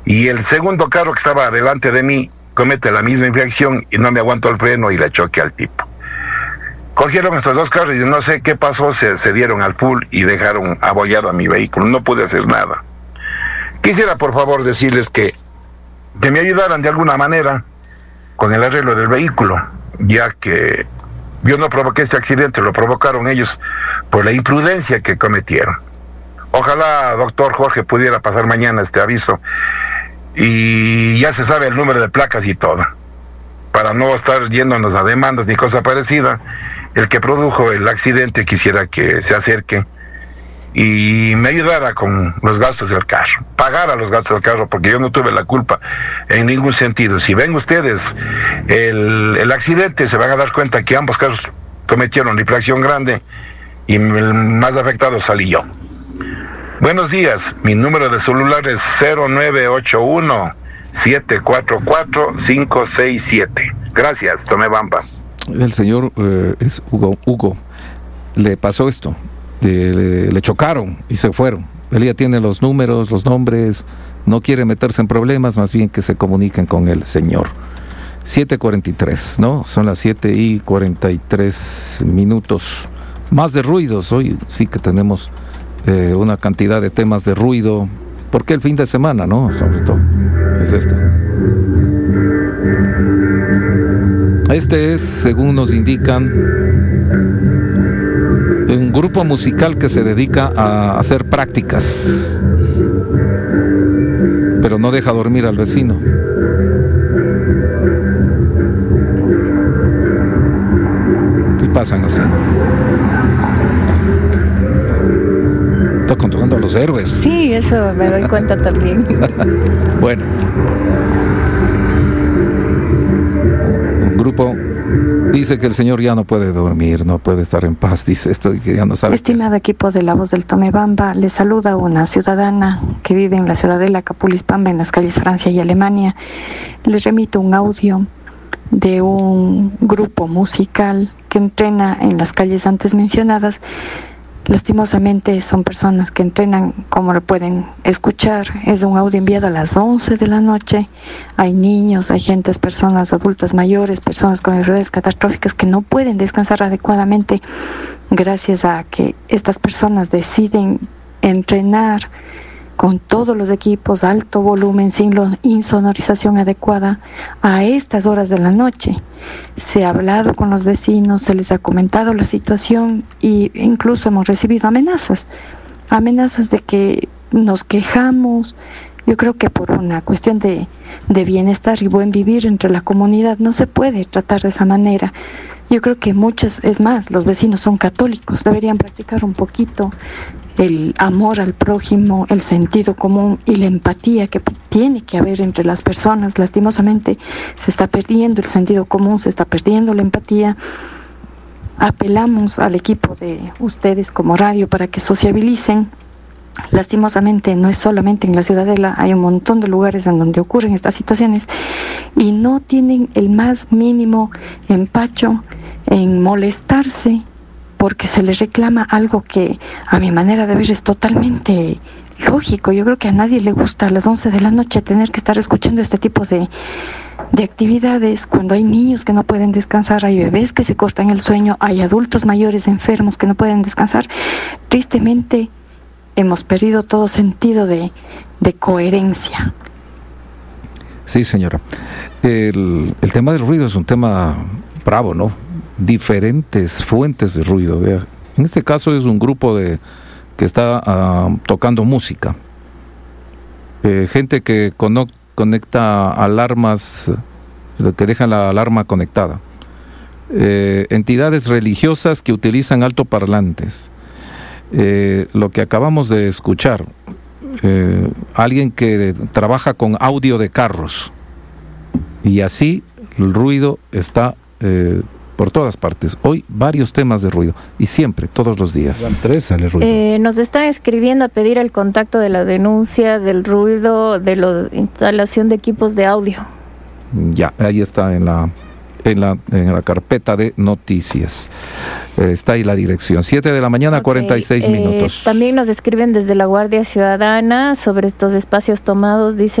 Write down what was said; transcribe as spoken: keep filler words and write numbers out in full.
Y el segundo carro que estaba delante de mí comete la misma infracción y no me aguantó el freno y le choqué al tipo. Cogieron estos dos carros y no sé qué pasó, se, se dieron al full y dejaron abollado a mi vehículo. No pude hacer nada. Quisiera por favor decirles que, que me ayudaran de alguna manera con el arreglo del vehículo, ya que yo no provoqué este accidente, lo provocaron ellos por la imprudencia que cometieron. Ojalá, doctor Jorge, pudiera pasar mañana este aviso y ya se sabe el número de placas y todo, para no estar yéndonos a demandas ni cosa parecida. El que produjo el accidente quisiera que se acerque y me ayudara con los gastos del carro, pagara los gastos del carro, porque yo no tuve la culpa en ningún sentido. Si ven ustedes el, el accidente, se van a dar cuenta que ambos carros cometieron infracción grande y el más afectado salí yo. Buenos días, mi número de celular es cero nueve ocho uno, siete cuatro cuatro, cinco seis siete. Gracias, Tomé Bamba. El señor eh, es Hugo, Hugo, le pasó esto. Le, le, le chocaron y se fueron. Él ya tiene los números, los nombres, no quiere meterse en problemas, más bien que se comuniquen con el señor. siete cuarenta y tres, ¿no? Son las siete y cuarenta y tres minutos. Más de ruidos, hoy sí que tenemos eh, una cantidad de temas de ruido. ¿Por qué el fin de semana, no? Sobre todo, es esto. Este es, según nos indican, un grupo musical que se dedica a hacer prácticas, pero no deja dormir al vecino. Y pasan así. Está controlando a los héroes. Sí, eso me doy cuenta también. Bueno. Un grupo dice que el señor ya no puede dormir, no puede estar en paz, dice esto y que ya no sabe. Estimado equipo de La Voz del Tomebamba, le saluda una ciudadana que vive en la ciudadela Capulispamba, en las calles Francia y Alemania. Les remito un audio de un grupo musical que entrena en las calles antes mencionadas. Lastimosamente son personas que entrenan, como lo pueden escuchar. Es un audio enviado a las once de la noche. Hay niños, hay gentes, personas adultas mayores, personas con enfermedades catastróficas que no pueden descansar adecuadamente gracias a que estas personas deciden entrenar con todos los equipos, alto volumen, sin insonorización adecuada, a estas horas de la noche. Se ha hablado con los vecinos, se les ha comentado la situación e incluso hemos recibido amenazas, amenazas de que nos quejamos. Yo creo que por una cuestión de, de bienestar y buen vivir entre la comunidad no se puede tratar de esa manera. Yo creo que muchos, es más, los vecinos son católicos, deberían practicar un poquito el amor al prójimo, el sentido común y la empatía que tiene que haber entre las personas. Lastimosamente se está perdiendo el sentido común, se está perdiendo la empatía. Apelamos al equipo de ustedes como radio para que sociabilicen. Lastimosamente no es solamente en la ciudadela, hay un montón de lugares en donde ocurren estas situaciones y no tienen el más mínimo empacho en molestarse porque se les reclama algo que a mi manera de ver es totalmente lógico. Yo creo que a nadie le gusta a las once de la noche tener que estar escuchando este tipo de, de actividades cuando hay niños que no pueden descansar, hay bebés que se cortan el sueño, hay adultos mayores enfermos que no pueden descansar. Tristemente hemos perdido todo sentido de, de coherencia. Sí, señora. El, el tema del ruido es un tema bravo, ¿no? Diferentes fuentes de ruido. Vea. En este caso es un grupo de que está uh, tocando música. Eh, gente que cono- conecta alarmas, que dejan la alarma conectada. Eh, entidades religiosas que utilizan altoparlantes. Eh, lo que acabamos de escuchar, eh, alguien que trabaja con audio de carros, y así el ruido está eh, por todas partes. Hoy varios temas de ruido y siempre, todos los días. Tres sale ruido. Eh, nos están escribiendo a pedir el contacto de la denuncia del ruido de la instalación de equipos de audio. Ya, ahí está en la en la, en la carpeta de noticias. Eh, está ahí la dirección. siete de la mañana, okay. cuarenta y seis eh, minutos. También nos escriben desde la Guardia Ciudadana sobre estos espacios tomados. Dice